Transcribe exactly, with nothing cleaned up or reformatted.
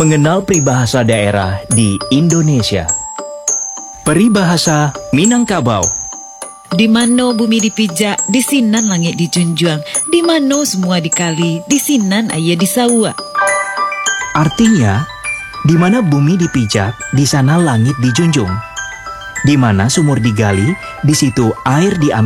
Mengenal peribahasa daerah di Indonesia. Peribahasa Minangkabau. Di mana bumi dipijak, di sinan langit dijunjung. Di mana semua dikali, di sinan ayah disawa. Artinya, di mana bumi dipijak, di sana langit dijunjung. Di mana sumur digali, di situ air diambil.